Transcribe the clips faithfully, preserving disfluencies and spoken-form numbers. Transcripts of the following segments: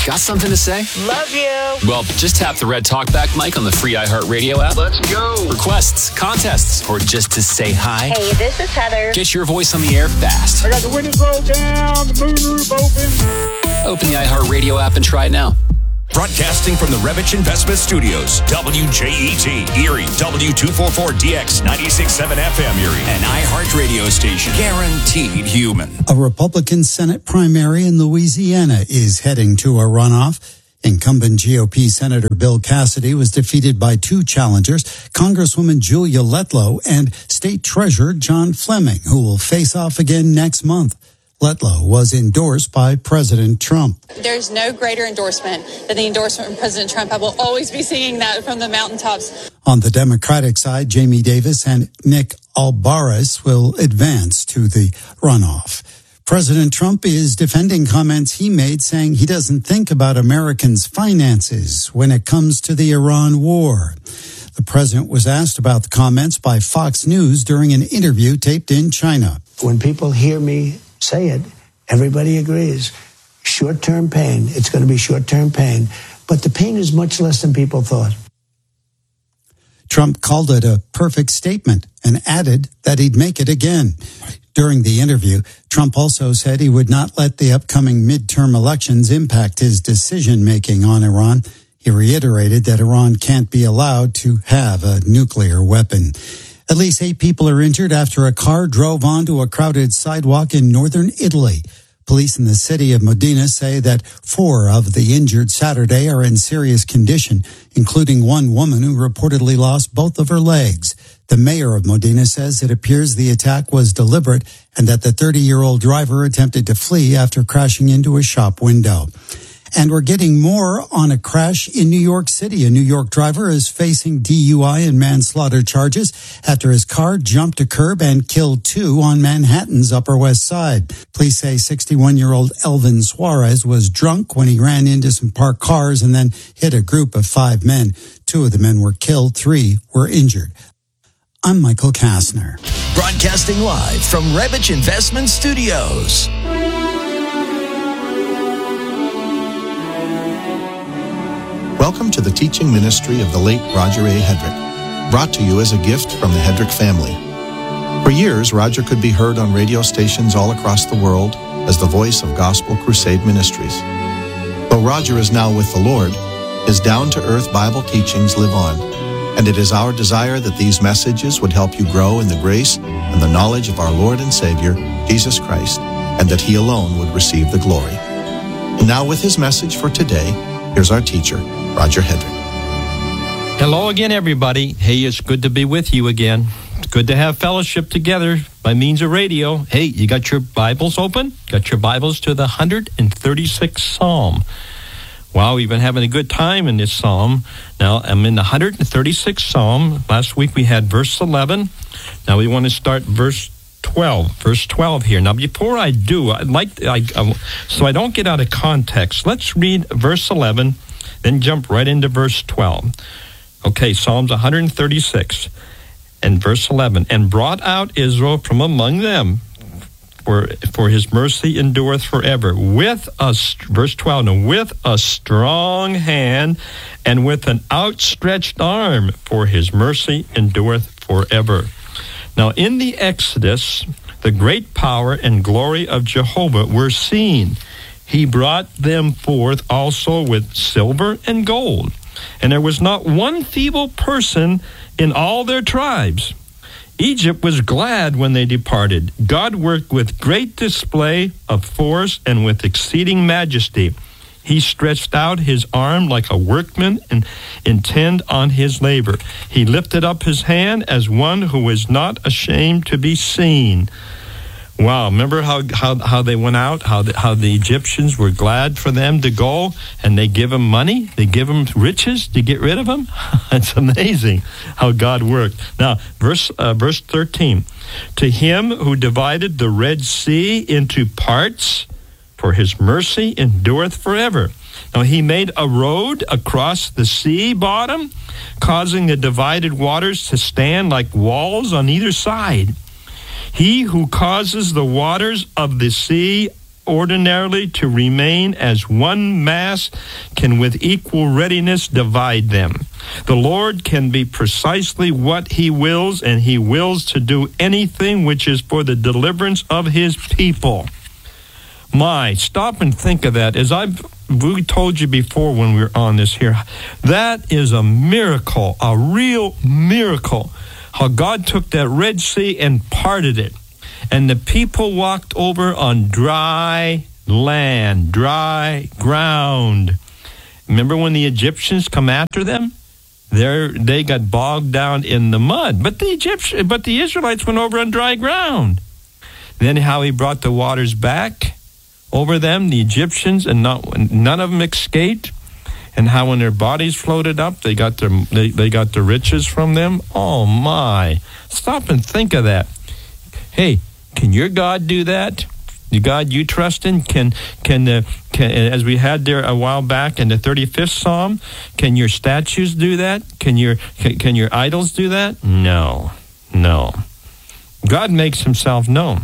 Got something to say? Love you. Well, just tap the red talkback mic on the free iHeartRadio app. Let's go. Requests, contests, or just to say hi. Hey, this is Heather. Get your voice on the air fast. I got the windows rolled down, the moonroof open. Open the iHeartRadio app and try it now. Broadcasting from the Revich Investment Studios, W J E T, Erie, W two forty-four D X, ninety-six point seven F M Erie, an iHeart radio station, guaranteed human. A Republican Senate primary in Louisiana is heading to a runoff. Incumbent G O P Senator Bill Cassidy was defeated by two challengers, Congresswoman Julia Letlow and State Treasurer John Fleming, who will face off again next month. Letlow was endorsed by President Trump. There's no greater endorsement than the endorsement from President Trump. I will always be singing that from the mountaintops. On the Democratic side, Jamie Davis and Nick Albares will advance to the runoff. President Trump is defending comments he made, saying he doesn't think about Americans' finances when it comes to the Iran war. The president was asked about the comments by Fox News during an interview taped in China. When people hear me say it, everybody agrees. Short-term pain. It's going to be short-term pain. But the pain is much less than people thought. Trump called it a perfect statement and added that he'd make it again. During the interview, Trump also said he would not let the upcoming midterm elections impact his decision-making on Iran. He reiterated that Iran can't be allowed to have a nuclear weapon. At least eight people are injured after a car drove onto a crowded sidewalk in northern Italy. Police in the city of Modena say that four of the injured Saturday are in serious condition, including one woman who reportedly lost both of her legs. The mayor of Modena says it appears the attack was deliberate and that the thirty-year-old driver attempted to flee after crashing into a shop window. And we're getting more on a crash in New York City. A New York driver is facing D U I and manslaughter charges after his car jumped a curb and killed two on Manhattan's Upper West Side. Police say sixty-one-year-old Elvin Suarez was drunk when he ran into some parked cars and then hit a group of five men. Two of the men were killed, three were injured. I'm Michael Kastner. Broadcasting live from Revich Investment Studios. Welcome to the teaching ministry of the late Roger A. Hedrick, brought to you as a gift from the Hedrick family. For years, Roger could be heard on radio stations all across the world as the voice of Gospel Crusade Ministries. Though Roger is now with the Lord, his down-to-earth Bible teachings live on, and it is our desire that these messages would help you grow in the grace and the knowledge of our Lord and Savior, Jesus Christ, and that He alone would receive the glory. And now with his message for today, here's our teacher, Roger Hedrick. Hello again, everybody. Hey, it's good to be with you again. It's good to have fellowship together by means of radio. Hey, you got your Bibles open? Got your Bibles to the one hundred thirty-sixth Psalm. Wow, we've been having a good time in this Psalm. Now, I'm in the one hundred thirty-sixth Psalm. Last week we had verse eleven. Now we want to start verse twelve. Verse twelve here. Now, before I do, I'd like, I, I, so I don't get out of context, let's read verse eleven, then jump right into verse twelve. Okay, Psalms one hundred thirty-six and verse eleven. And brought out Israel from among them, for for his mercy endureth forever. With a, verse twelve, and with a strong hand and with an outstretched arm, for his mercy endureth forever. Now, in the Exodus, the great power and glory of Jehovah were seen. He brought them forth also with silver and gold. And there was not one feeble person in all their tribes. Egypt was glad when they departed. God worked with great display of force and with exceeding majesty. He stretched out his arm like a workman and intent on his labor. He lifted up his hand as one who was not ashamed to be seen. Wow, remember how, how, how they went out, how the, how the Egyptians were glad for them to go, and they give them money, they give them riches to get rid of them? It's amazing how God worked. Now, verse uh, verse thirteen, to him who divided the Red Sea into parts, for his mercy endureth forever. Now, he made a road across the sea bottom, causing the divided waters to stand like walls on either side. He who causes the waters of the sea ordinarily to remain as one mass can with equal readiness divide them. The Lord can be precisely what he wills, and he wills to do anything which is for the deliverance of his people. My, stop and think of that. As I've we told you before when we were on this here, that is a miracle, a real miracle. How God took that Red Sea and parted it. And the people walked over on dry land, dry ground. Remember when the Egyptians come after them? There, they got bogged down in the mud. But the Egyptians, but the Israelites went over on dry ground. Then how he brought the waters back over them, the Egyptians, and not, none of them escaped. And how when their bodies floated up, they got their they, they got the riches from them. Oh my! Stop and think of that. Hey, can your God do that? The God you trust in? Can, can, the, can as we had there a while back in the thirty-fifth Psalm, can your statues do that? Can your, can, can your idols do that? No, no. God makes himself known.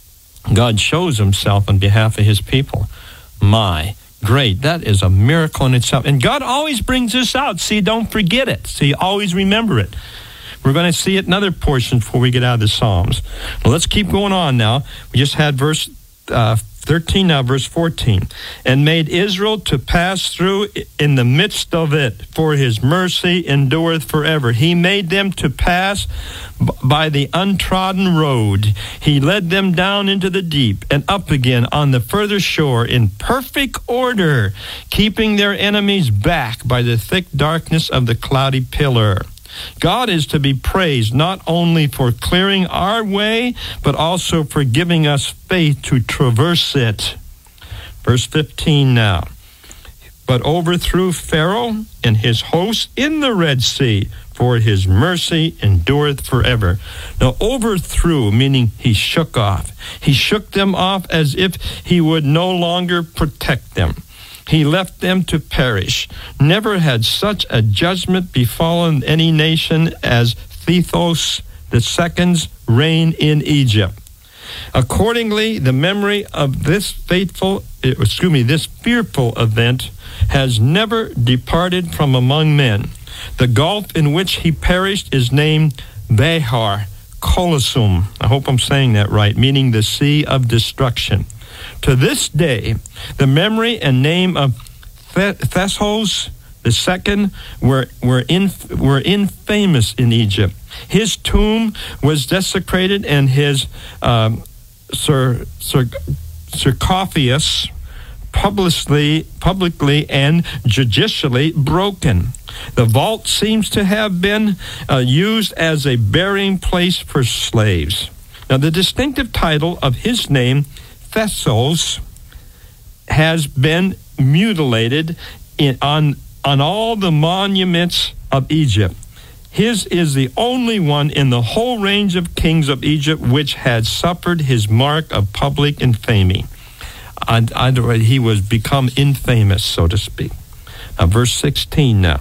God shows himself on behalf of his people. My, great. That is a miracle in itself. And God always brings this out. See, don't forget it. See, always remember it. We're going to see it in other portions before we get out of the Psalms. Well, let's keep going on now. We just had verse uh, thirteen now, verse fourteen. And made Israel to pass through in the midst of it, for his mercy endureth forever. He made them to pass b- by the untrodden road. He led them down into the deep and up again on the further shore in perfect order, keeping their enemies back by the thick darkness of the cloudy pillar. God is to be praised not only for clearing our way, but also for giving us faith to traverse it. Verse fifteen now. But overthrew Pharaoh and his hosts in the Red Sea, for his mercy endureth forever. Now, overthrew, meaning he shook off. He shook them off as if he would no longer protect them. He left them to perish. Never had such a judgment befallen any nation as Thethos the Second's reign in Egypt. Accordingly, the memory of this faithful, excuse me, this fearful event has never departed from among men. The gulf in which he perished is named Behar Colosum. I hope I'm saying that right, meaning the sea of destruction. To this day, the memory and name of Thessos the second were were in were infamous in Egypt. His tomb was desecrated, and his um, sar, sar, sarcophagus publicly, publicly and judicially broken. The vault seems to have been uh, used as a burying place for slaves. Now, the distinctive title of his name, Thessos, has been mutilated in, on, on all the monuments of Egypt. His is the only one in the whole range of kings of Egypt which had suffered his mark of public infamy. And, and he was become infamous, so to speak. Now, verse sixteen now.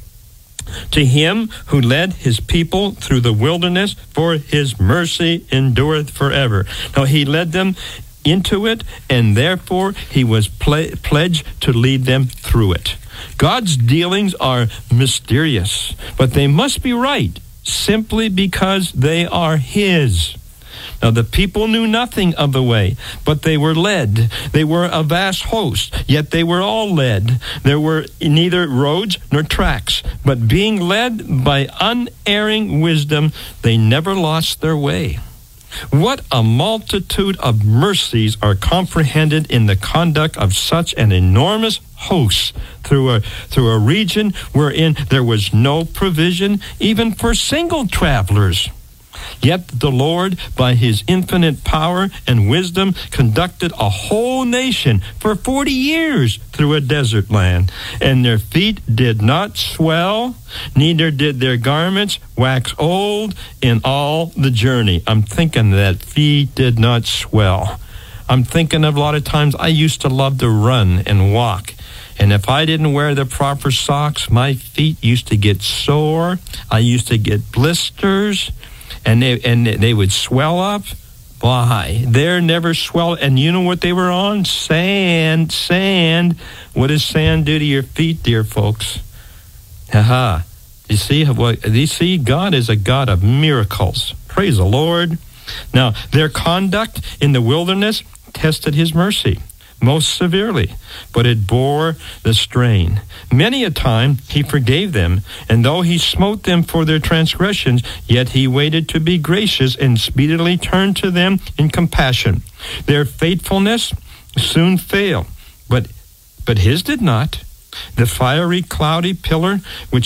To him who led his people through the wilderness, for his mercy endureth forever. Now, he led them into it, and therefore he was ple- pledged to lead them through it. God's dealings are mysterious, but they must be right simply because they are his. Now, the people knew nothing of the way, but they were led. They were a vast host, yet they were all led. There were neither roads nor tracks, but being led by unerring wisdom, they never lost their way. What a multitude of mercies are comprehended in the conduct of such an enormous host through a through a region wherein there was no provision even for single travelers. Yet the Lord, by his infinite power and wisdom, conducted a whole nation for forty years through a desert land, and their feet did not swell, neither did their garments wax old in all the journey. I'm thinking that feet did not swell. I'm thinking of a lot of times I used to love to run and walk. And if I didn't wear the proper socks, my feet used to get sore. I used to get blisters. And they and they would swell up. Why? They're never swelled. And you know what they were on? Sand, sand. What does sand do to your feet, dear folks? Ha-ha. You see, what, you see, God is a God of miracles. Praise the Lord. Now, their conduct in the wilderness tested his mercy most severely, but it bore the strain. Many a time he forgave them, and though he smote them for their transgressions, yet he waited to be gracious and speedily turned to them in compassion. Their faithfulness soon failed, but but his did not. The fiery, cloudy pillar which